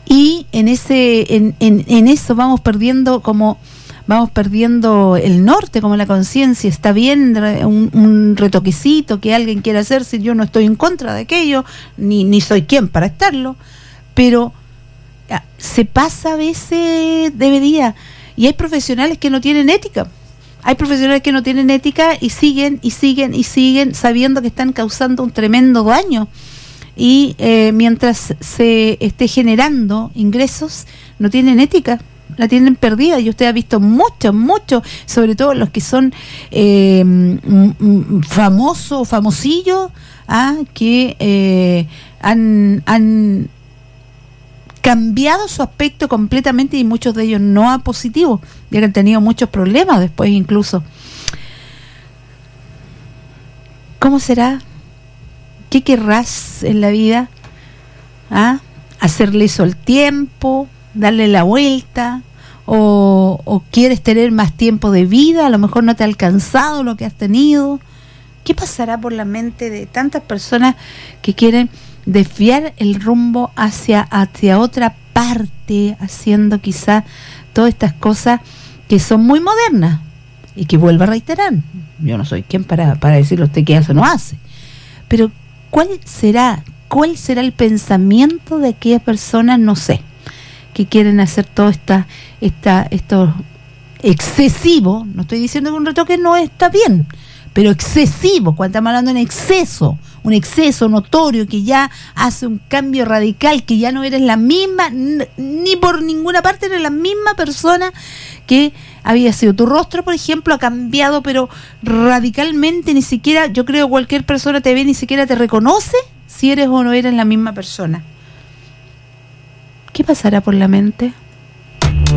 Y en eso vamos perdiendo el norte, como la conciencia. Está bien un retoquecito que alguien quiera hacer, si yo no estoy en contra de aquello, ni soy quien para estarlo, pero se pasa a veces de medida. Y hay profesionales que no tienen ética. Hay profesionales que no tienen ética y siguen sabiendo que están causando un tremendo daño. Y mientras se esté generando ingresos, no tienen ética, la tienen perdida. Y usted ha visto muchos, sobre todo los que son famosillos, que han cambiado su aspecto completamente, y muchos de ellos no a positivo, ya que han tenido muchos problemas después incluso. ¿Cómo será? ¿Qué querrás en la vida? ¿Hacerle eso al tiempo? ¿Darle la vuelta? ¿O quieres tener más tiempo de vida? A lo mejor no te ha alcanzado lo que has tenido. ¿Qué pasará por la mente de tantas personas que quieren desviar el rumbo hacia otra parte, haciendo quizá todas estas cosas que son muy modernas? Y que vuelvo a reiterar, yo no soy quien para decirle a usted qué hace o no hace, pero ¿cuál será el pensamiento de aquellas personas, no sé, que quieren hacer todo esto excesivo? No estoy diciendo que un retoque no está bien, pero excesivo, cuando estamos hablando un exceso notorio que ya hace un cambio radical, que ya no eres la misma, ni por ninguna parte eres la misma persona que había sido. Tu rostro, por ejemplo, ha cambiado, pero radicalmente. Ni siquiera, yo creo, cualquier persona te ve, ni siquiera te reconoce si eres o no eres la misma persona. ¿Qué pasará por la mente?